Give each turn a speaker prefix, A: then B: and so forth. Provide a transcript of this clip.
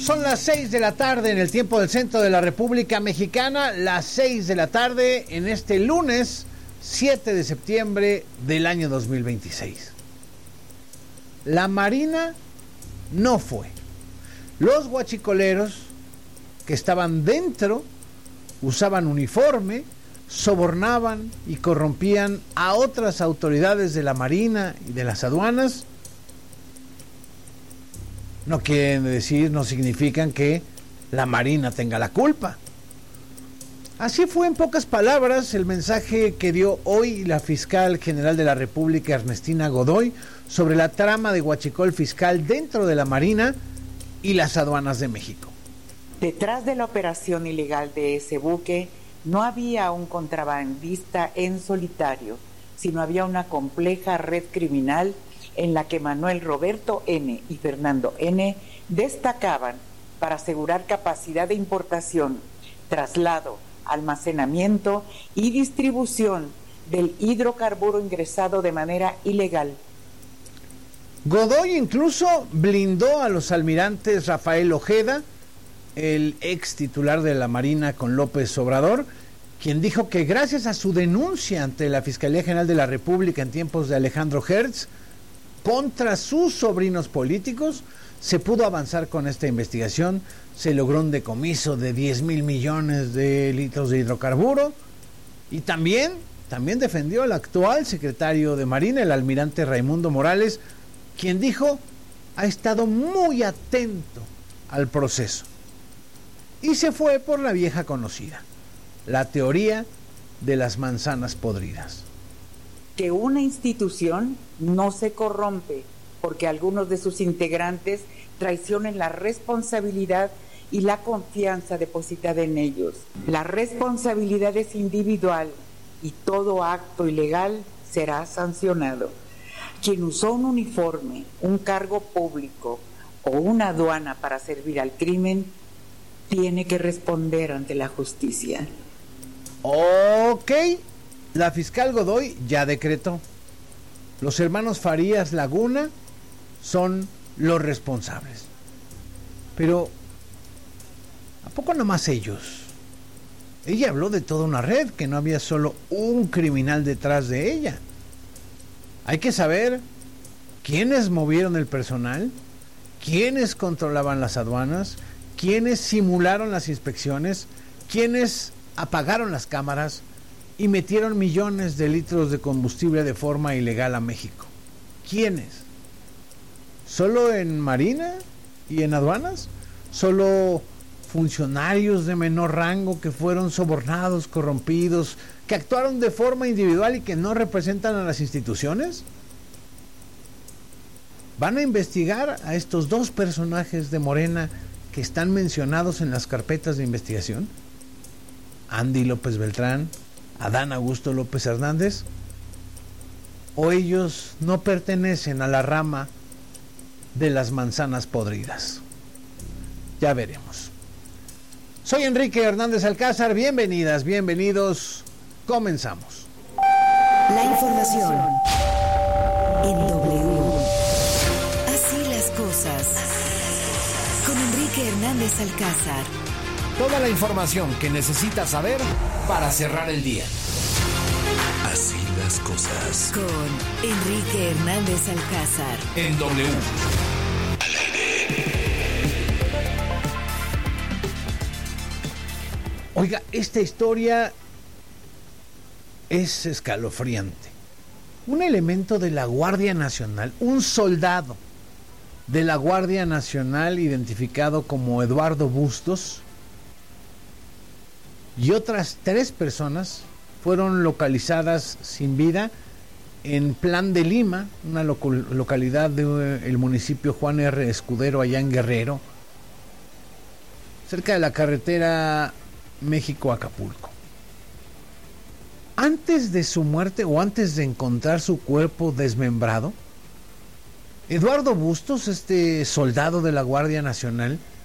A: Son las 6 de la tarde en el tiempo del centro de la República Mexicana, las 6 de la tarde en este lunes 7 de septiembre del año 2026. La Marina no fue. Los guachicoleros que estaban dentro usaban uniforme, sobornaban y corrompían a otras autoridades de la Marina y de las aduanas. No quieren decir, no significan que la Marina tenga la culpa. Así fue en pocas palabras el mensaje que dio hoy la fiscal general de la República, Ernestina Godoy, sobre la trama de huachicol fiscal dentro de la Marina y las aduanas de México.
B: Detrás de la operación ilegal de ese buque no había un contrabandista en solitario, sino había una compleja red criminal en la que Manuel Roberto N. y Fernando N. destacaban para asegurar capacidad de importación, traslado, almacenamiento y distribución del hidrocarburo ingresado de manera ilegal.
A: Godoy incluso blindó a los almirantes Rafael Ojeda, el ex titular de la Marina con López Obrador, quien dijo que gracias a su denuncia ante la Fiscalía General de la República en tiempos de Alejandro Hertz contra sus sobrinos políticos, se pudo avanzar con esta investigación, se logró un decomiso de 10,000 millones de litros de hidrocarburo y también defendió al actual secretario de Marina, el almirante Raimundo Morales, quien dijo ha estado muy atento al proceso. Y se fue por la vieja conocida, la teoría de las manzanas podridas.
B: Que una institución no se corrompe porque algunos de sus integrantes traicionen la responsabilidad y la confianza depositada en ellos. La responsabilidad es individual y todo acto ilegal será sancionado. Quien usó un uniforme, un cargo público o una aduana para servir al crimen tiene que responder ante la justicia.
A: Ok. La fiscal Godoy ya decretó. Los hermanos Farías Laguna son los responsables. Pero, ¿a poco nomás ellos? Ella habló de toda una red, que no había solo un criminal detrás de ella. Hay que saber quiénes movieron el personal, quiénes controlaban las aduanas, quiénes simularon las inspecciones, quiénes apagaron las cámaras y metieron millones de litros de combustible de forma ilegal a México. ¿Quiénes? ¿Solo en Marina y en aduanas? ¿Solo funcionarios de menor rango que fueron sobornados, corrompidos, que actuaron de forma individual y que no representan a las instituciones? ¿Van a investigar a estos dos personajes de Morena que están mencionados en las carpetas de investigación? Andy López Beltrán, Adán Augusto López Hernández, o ellos no pertenecen a la rama de las manzanas podridas. Ya veremos. Soy Enrique Hernández Alcázar, bienvenidas, bienvenidos, comenzamos.
C: La información en W. Así las cosas. Con Enrique Hernández Alcázar.
D: Toda la información que necesitas saber para cerrar el día.
E: Así las cosas.
C: Con Enrique Hernández Alcázar.
D: En W.
E: Al aire.
A: Oiga, esta historia es escalofriante. Un elemento de la Guardia Nacional, un soldado de la Guardia Nacional identificado como Eduardo Bustos, y otras 3 personas fueron localizadas sin vida en Plan de Lima, una localidad del municipio Juan R. Escudero, allá en Guerrero, cerca de la carretera México-Acapulco. Antes de su muerte o antes de encontrar su cuerpo desmembrado, Eduardo Bustos, este soldado de la Guardia Nacional,